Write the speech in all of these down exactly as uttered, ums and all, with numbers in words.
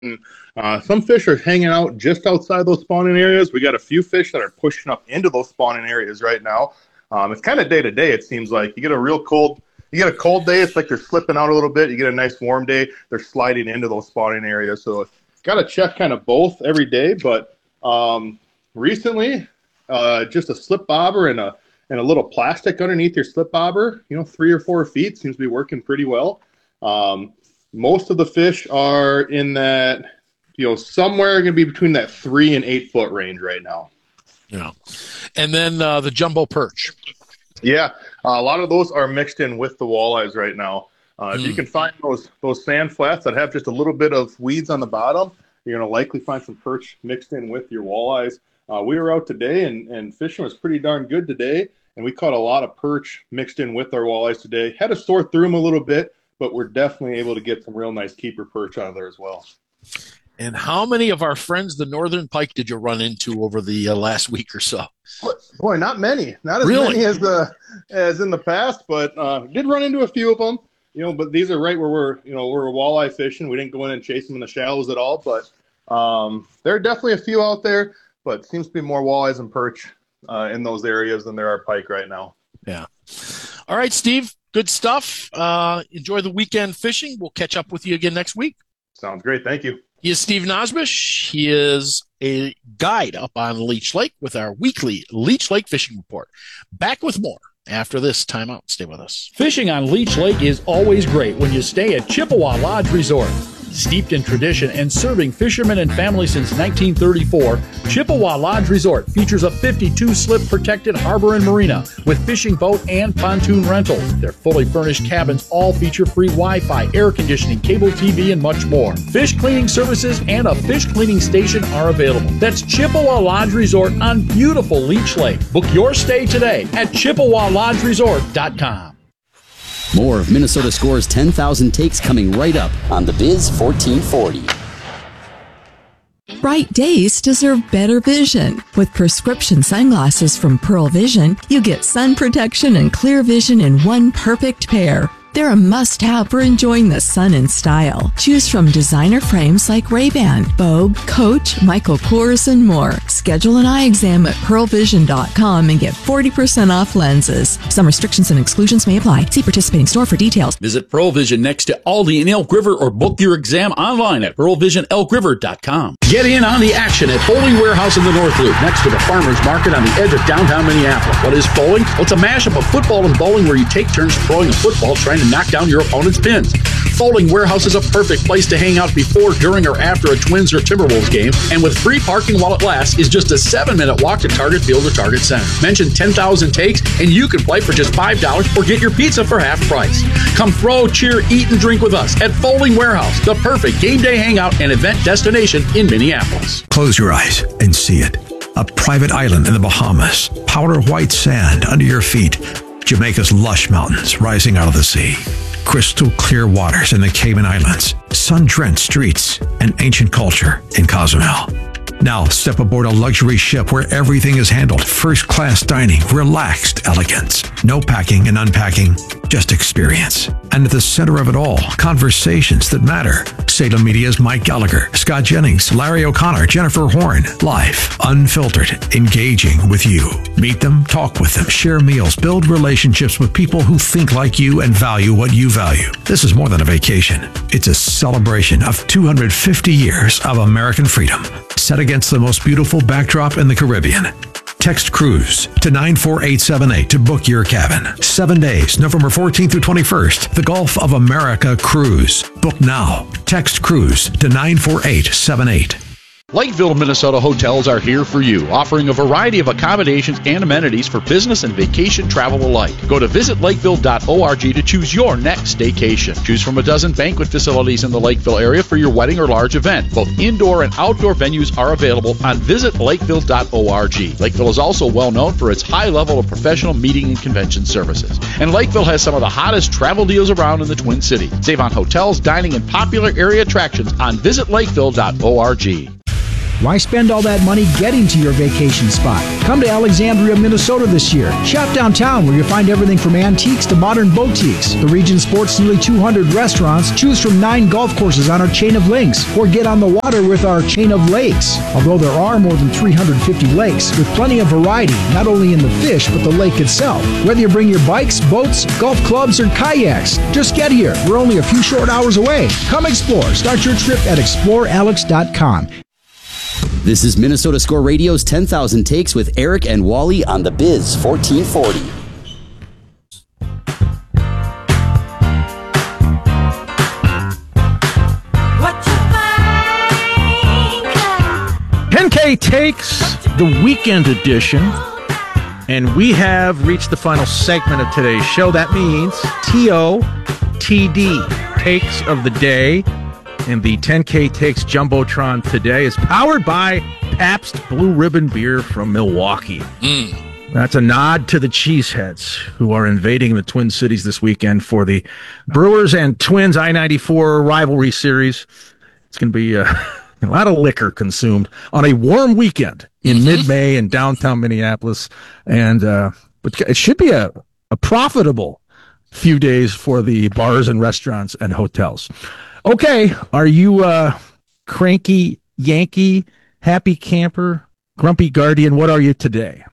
And, uh, some fish are hanging out just outside those spawning areas. We got a few fish that are pushing up into those spawning areas right now. Um, it's kind of day to day. It seems like you get a real cold, you get a cold day. It's like they're slipping out a little bit. You get a nice warm day. They're sliding into those spawning areas. So got to check kind of both every day. But um, recently, uh, just a slip bobber and a and a little plastic underneath your slip bobber, you know, three or four feet seems to be working pretty well. Um, most of the fish are in that, you know, somewhere going to be between that three and eight foot range right now. Yeah. And then uh, the jumbo perch. Yeah. Uh, a lot of those are mixed in with the walleyes right now. Uh, mm. If you can find those those sand flats that have just a little bit of weeds on the bottom, you're going to likely find some perch mixed in with your walleyes. Uh, we were out today, and, and fishing was pretty darn good today, and we caught a lot of perch mixed in with our walleyes today. Had to sort through them a little bit, but we're definitely able to get some real nice keeper perch out of there as well. And how many of our friends, the northern pike, did you run into over the uh, last week or so? Boy, not many. Not as really? many as the as in the past, but uh, did run into a few of them. You know, but these are right where we're, you know, we're walleye fishing. We didn't go in and chase them in the shallows at all, but um, there are definitely a few out there, but seems to be more walleyes and perch uh, in those areas than there are pike right now. Yeah. All right, Steve. Good stuff. Uh, enjoy the weekend fishing. We'll catch up with you again next week. Sounds great. Thank you. He is Steve Nosbush. He is a guide up on Leech Lake with our weekly Leech Lake fishing report. Back with more after this timeout. Stay with us. Fishing on Leech Lake is always great when you stay at Chippewa Lodge Resort. Steeped in tradition and serving fishermen and families since nineteen thirty-four, Chippewa Lodge Resort features a fifty-two slip protected harbor and marina with fishing boat and pontoon rentals. Their fully furnished cabins all feature free Wi-Fi, air conditioning, cable T V, and much more. Fish cleaning services and a fish cleaning station are available. That's Chippewa Lodge Resort on beautiful Leech Lake. Book your stay today at chippewa lodge resort dot com. More of Minnesota Score's ten thousand takes coming right up on the Biz fourteen forty. Bright days deserve better vision. With prescription sunglasses from Pearl Vision, you get sun protection and clear vision in one perfect pair. They're a must-have for enjoying the sun in style. Choose from designer frames like Ray-Ban, Vogue, Coach, Michael Kors, and more. Schedule an eye exam at pearl vision dot com and get forty percent off lenses. Some restrictions and exclusions may apply. See participating store for details. Visit Pearl Vision next to Aldi in Elk River or book your exam online at pearl vision elk river dot com. Get in on the action at Bowling Warehouse in the North Loop, next to the Farmers Market on the edge of downtown Minneapolis. What is bowling? Well, it's a mashup of football and bowling where you take turns throwing a football trying to knock down your opponent's pins. Bowling Warehouse is a perfect place to hang out before, during, or after a Twins or Timberwolves game, and with free parking while it lasts, is just a seven-minute walk to Target Field or Target Center. Mention ten thousand takes, and you can play for just five dollars or get your pizza for half price. Come throw, cheer, eat, and drink with us at Bowling Warehouse, the perfect game day hangout and event destination in Minneapolis. Close your eyes and see it. A private island in the Bahamas, powder white sand under your feet, Jamaica's lush mountains rising out of the sea, crystal clear waters in the Cayman Islands, sun-drenched streets, and ancient culture in Cozumel. Now step aboard a luxury ship where everything is handled, first-class dining, relaxed elegance. No packing and unpacking, just experience. And at the center of it all, conversations that matter. Salem Media's Mike Gallagher, Scott Jennings, Larry O'Connor, Jennifer Horn. Live, unfiltered, engaging with you. Meet them, talk with them, share meals, build relationships with people who think like you and value what you value. This is more than a vacation. It's a celebration of two hundred fifty years of American freedom, set against the most beautiful backdrop in the Caribbean. Text CRUISE to nine four eight seven eight to book your cabin. Seven days, November fourteenth through twenty-first. The Gulf of America Cruise. Book now. Text CRUISE to nine four eight seven eight. Lakeville, Minnesota hotels are here for you, offering a variety of accommodations and amenities for business and vacation travel alike. Go to visit lakeville dot org to choose your next staycation. Choose from a dozen banquet facilities in the Lakeville area for your wedding or large event. Both indoor and outdoor venues are available on visit lakeville dot org. Lakeville is also well known for its high level of professional meeting and convention services. And Lakeville has some of the hottest travel deals around in the Twin Cities. Save on hotels, dining, and popular area attractions on visit lakeville dot org. Why spend all that money getting to your vacation spot? Come to Alexandria, Minnesota this year. Shop downtown where you'll find everything from antiques to modern boutiques. The region sports nearly two hundred restaurants. Choose from nine golf courses on our chain of links, or get on the water with our chain of lakes. Although there are more than three hundred fifty lakes, with plenty of variety, not only in the fish, but the lake itself. Whether you bring your bikes, boats, golf clubs, or kayaks, just get here. We're only a few short hours away. Come explore. Start your trip at explore alex dot com. This is Minnesota Score Radio's ten thousand Takes with Eric and Wally on the Biz fourteen forty. ten K Takes, the weekend edition. And we have reached the final segment of today's show. That means T O T D, Takes of the Day. And the ten K Takes Jumbotron today is powered by Pabst Blue Ribbon Beer from Milwaukee. Mm. That's a nod to the Cheeseheads, who are invading the Twin Cities this weekend for the Brewers and Twins I ninety-four rivalry series. It's going to be uh, a lot of liquor consumed on a warm weekend in mm-hmm. mid-May in downtown Minneapolis. And uh, but it should be a, a profitable few days for the bars and restaurants and hotels. Okay, are you uh, cranky Yankee, happy camper, grumpy guardian? What are you today?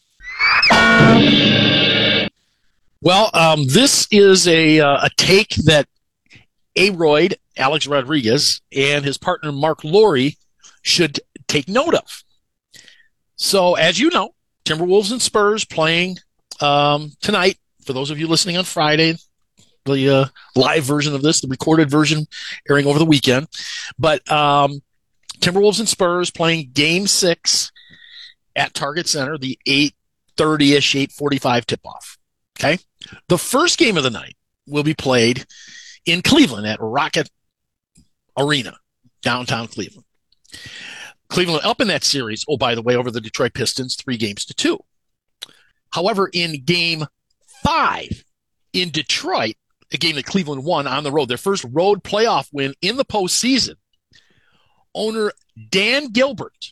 Well, um, this is a uh, a take that Aroyd, Alex Rodriguez, and his partner Mark Lowry should take note of. So, as you know, Timberwolves and Spurs playing um, tonight. For those of you listening on Friday, the uh, live version of this, the recorded version airing over the weekend. But um, Timberwolves and Spurs playing game six at Target Center, the eight thirty-ish, eight forty-five tip-off. Okay? The first game of the night will be played in Cleveland at Rocket Arena, downtown Cleveland. Cleveland up in that series, oh, by the way, over the Detroit Pistons, three games to two. However, in game five in Detroit, a game that Cleveland won on the road, their first road playoff win in the postseason, owner Dan Gilbert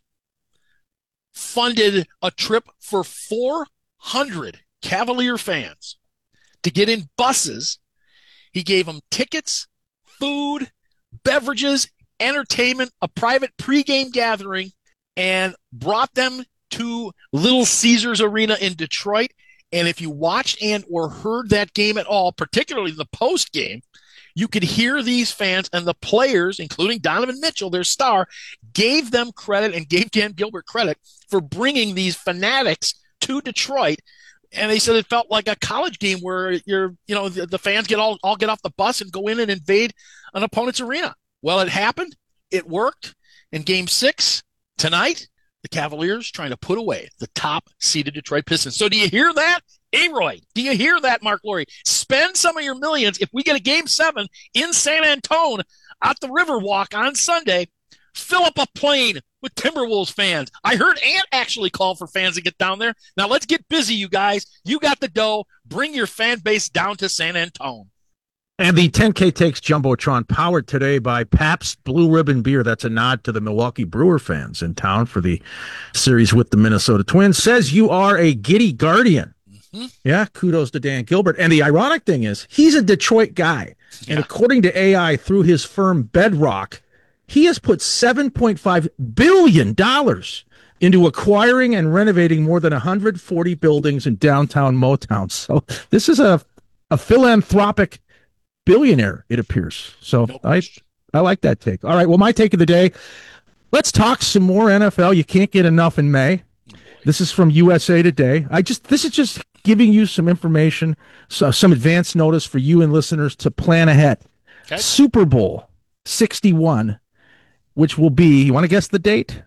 funded a trip for four hundred Cavalier fans to get in buses. He gave them tickets, food, beverages, entertainment, a private pregame gathering, and brought them to Little Caesars Arena in Detroit. And if you watched and or heard that game at all, particularly the post game, you could hear these fans and the players, including Donovan Mitchell, their star, gave them credit and gave Dan Gilbert credit for bringing these fanatics to Detroit. And they said it felt like a college game where you're, you know, the, the fans get all, all get off the bus and go in and invade an opponent's arena. Well, it happened. It worked. In game six tonight, the Cavaliers trying to put away the top-seeded Detroit Pistons. So do you hear that? Aroyd, do you hear that, Mark Lowry? Spend some of your millions. If we get a game seven in San Antone at the Riverwalk on Sunday, fill up a plane with Timberwolves fans. I heard Ant actually call for fans to get down there. Now let's get busy, you guys. You got the dough. Bring your fan base down to San Antone. And the ten K Takes Jumbotron, powered today by Pabst Blue Ribbon Beer. That's a nod to the Milwaukee Brewer fans in town for the series with the Minnesota Twins. Says you are a giddy guardian. Mm-hmm. Yeah, kudos to Dan Gilbert. And the ironic thing is, he's a Detroit guy. Yeah. And according to A I, through his firm Bedrock, he has put seven point five billion dollars into acquiring and renovating more than one hundred forty buildings in downtown Motown. So this is a, a philanthropic billionaire, it appears. So no I I like that take. All right, well, my take of the day, let's talk some more N F L. You can't get enough in May. This is from U S A Today. I just This is just giving you some information, so some advance notice for you and listeners to plan ahead. Okay. Super Bowl sixty-one, which will be, you want to guess the date?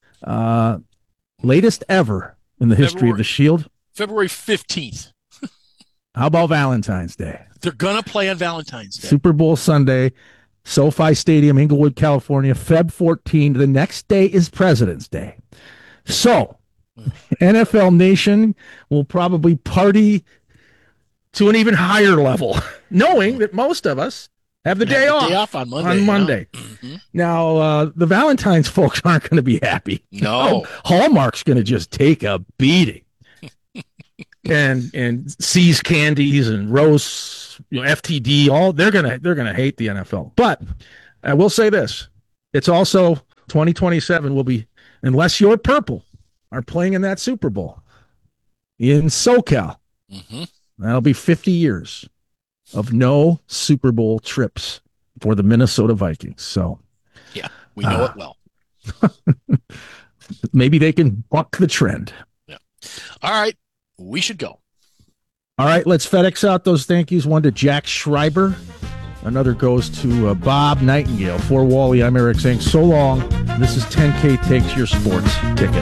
Uh, latest ever in the history February, of the Shield. February fifteenth. How about Valentine's Day? They're going to play on Valentine's Day. Super Bowl Sunday, SoFi Stadium, Inglewood, California, February fourteenth. The next day is President's Day. So, N F L Nation will probably party to an even higher level, knowing that most of us Have the Have day the off. Day off on Monday. On yeah. Monday. Mhm. Now, uh, the Valentine's folks aren't going to be happy. No. Hallmark's going to just take a beating. and and C's Candies and Rose, you know, F T D, all they're gonna they're gonna hate the N F L. But I will say this: it's also twenty twenty-seven will be, unless your purple are playing in that Super Bowl in SoCal, Mm-hmm. that'll be fifty years of no Super Bowl trips for the Minnesota Vikings. So Yeah, we know uh, it well. maybe they can buck the trend. Yeah. All right, we should go. All right, let's FedEx out those thank yous. One to Jack Schreiber. Another goes to uh, Bob Nightingale. For Wally, I'm Eric saying so long. This is ten K Takes Your Sports Ticket.